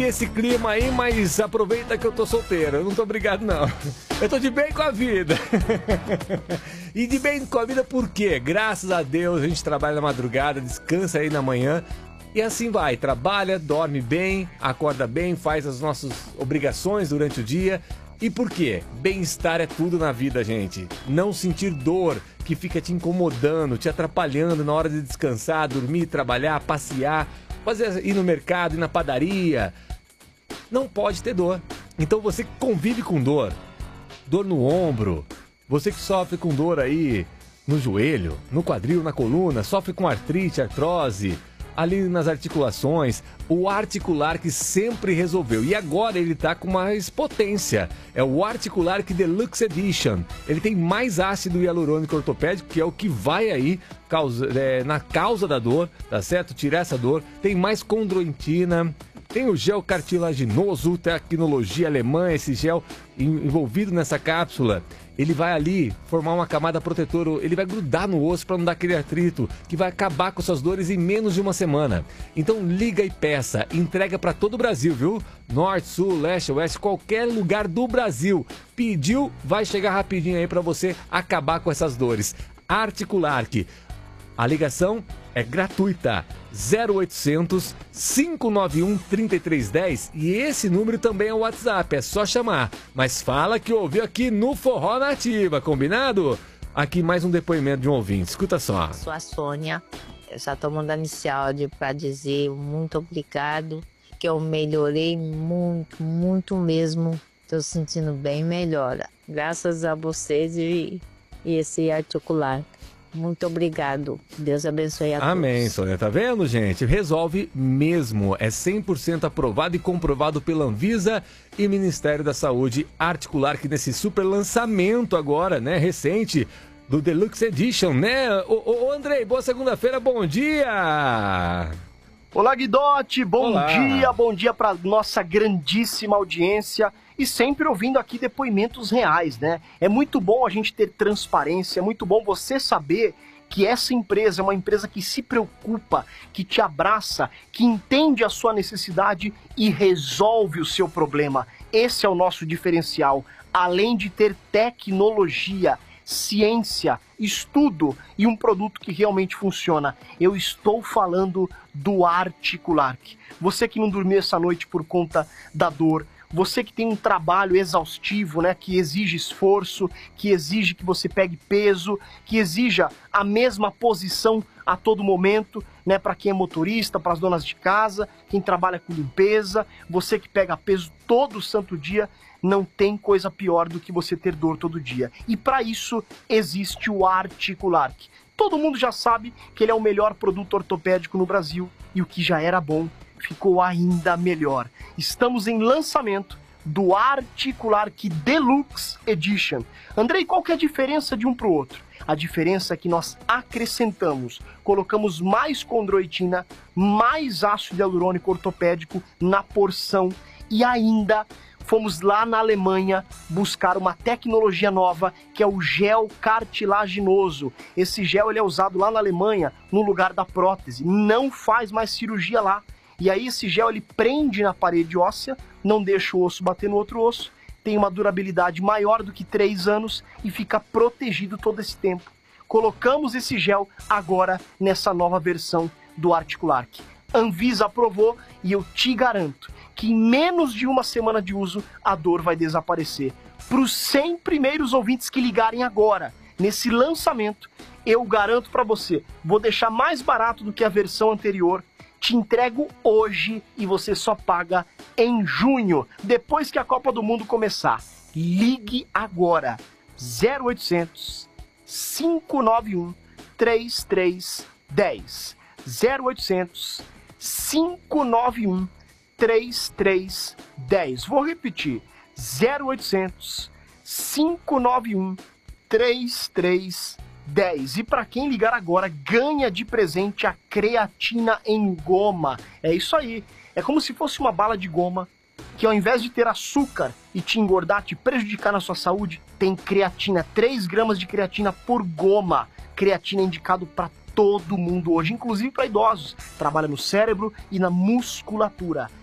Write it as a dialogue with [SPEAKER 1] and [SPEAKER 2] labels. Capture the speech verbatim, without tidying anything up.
[SPEAKER 1] esse clima aí, mas aproveita que eu tô solteiro. Eu não tô obrigado, não. Eu tô de bem com a vida. E de bem com a vida por quê? Graças a Deus a gente trabalha na madrugada, descansa aí na manhã. E assim vai, trabalha, dorme bem, acorda bem, faz as nossas obrigações durante o dia. E por quê? Bem-estar é tudo na vida, gente. Não sentir dor que fica te incomodando, te atrapalhando na hora de descansar, dormir, trabalhar, passear, fazer, ir no mercado, ir na padaria. Não pode ter dor. Então você que convive com dor, dor no ombro, você que sofre com dor aí no joelho, no quadril, na coluna, sofre com artrite, artrose, ali nas articulações, o Articulark sempre resolveu. E agora ele tá com mais potência. É o Articulark Deluxe Edition. Ele tem mais ácido hialurônico ortopédico, que é o que vai aí causa, é, na causa da dor, tá certo? Tirar essa dor. Tem mais condroitina. Tem o gel cartilaginoso, tecnologia alemã, esse gel envolvido nessa cápsula. Ele vai ali formar uma camada protetora, ele vai grudar no osso para não dar aquele atrito, que vai acabar com suas dores em menos de uma semana. Então liga e peça, entrega para todo o Brasil, viu? Norte, Sul, Leste, Oeste, qualquer lugar do Brasil. Pediu, vai chegar rapidinho aí para você acabar com essas dores. Articulark. A ligação é gratuita, zero oitocentos, cinco nove um, três três um zero, e esse número também é o WhatsApp, é só chamar. Mas fala que ouviu aqui no Forró Nativa, combinado? Aqui mais um depoimento de um ouvinte, escuta só.
[SPEAKER 2] Sou a Sônia, eu só estou mandando esse áudio para dizer muito obrigado, que eu melhorei muito, muito mesmo. Estou sentindo bem melhor, graças a vocês e, e esse Articulark. Muito obrigado. Deus abençoe a todos.
[SPEAKER 1] Amém, Sônia. Tá vendo, gente? Resolve mesmo. É cem por cento aprovado e comprovado pela Anvisa e Ministério da Saúde. Articulark nesse super lançamento agora, né? Recente, do Deluxe Edition, né? Ô, ô Andrei, boa segunda-feira, bom dia!
[SPEAKER 3] Olá, Guidotti, bom
[SPEAKER 1] Olá.
[SPEAKER 3] dia, bom dia para nossa grandíssima audiência e sempre ouvindo aqui depoimentos reais, né? É muito bom a gente ter transparência, é muito bom você saber que essa empresa é uma empresa que se preocupa, que te abraça, que entende a sua necessidade e resolve o seu problema. Esse é o nosso diferencial, além de ter tecnologia, ciência, estudo e um produto que realmente funciona. Eu estou falando do Articulark. Você que não dormiu essa noite por conta da dor, você que tem um trabalho exaustivo, né, que exige esforço, que exige que você pegue peso, que exija a mesma posição a todo momento, né, para quem é motorista, para as donas de casa, quem trabalha com limpeza, você que pega peso todo santo dia, não tem coisa pior do que você ter dor todo dia. E para isso existe o Articulark. Todo mundo já sabe que ele é o melhor produto ortopédico no Brasil e o que já era bom ficou ainda melhor. Estamos em lançamento do Articulark Deluxe Edition. Andrei, qual que é a diferença de um para o outro? A diferença é que nós acrescentamos, colocamos mais condroitina, mais ácido hialurônico ortopédico na porção e ainda fomos lá na Alemanha buscar uma tecnologia nova que é o gel cartilaginoso. Esse gel ele é usado lá na Alemanha no lugar da prótese, não faz mais cirurgia lá. E aí esse gel ele prende na parede óssea, não deixa o osso bater no outro osso, tem uma durabilidade maior do que três anos e fica protegido todo esse tempo. Colocamos esse gel agora nessa nova versão do Articulark. Anvisa aprovou e eu te garanto que em menos de uma semana de uso a dor vai desaparecer. Para os cem primeiros ouvintes que ligarem agora, nesse lançamento, eu garanto para você, vou deixar mais barato do que a versão anterior, te entrego hoje e você só paga em junho, depois que a Copa do Mundo começar. Ligue agora, zero oitocentos, cinco nove um, três três um zero, zero oitocentos, cinco nove um, três três um zero. Vou repetir, zero oitocentos, cinco nove um, três três um zero. dez. E para quem ligar agora, ganha de presente a creatina em goma. É isso aí. É como se fosse uma bala de goma que ao invés de ter açúcar e te engordar, te prejudicar na sua saúde, tem creatina, três gramas de creatina por goma. Creatina é indicado para todo mundo hoje, inclusive para idosos. Trabalha no cérebro e na musculatura.